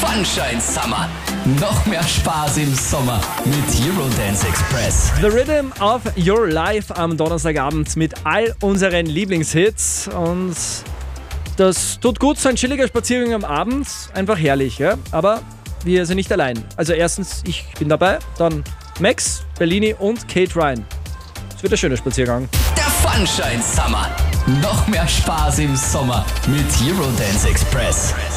Funshine Summer. Noch mehr Spaß im Sommer mit Eurodance Express. The Rhythm of Your Life am Donnerstagabend mit all unseren Lieblingshits. Und das tut gut, so ein chilliger Spaziergang am Abend. Einfach herrlich, ja? Aber wir sind nicht allein. Also erstens, ich bin dabei, dann Max, Bellini und Kate Ryan. Es wird ein schöner Spaziergang. Der Funshine Summer. Noch mehr Spaß im Sommer mit Eurodance Express.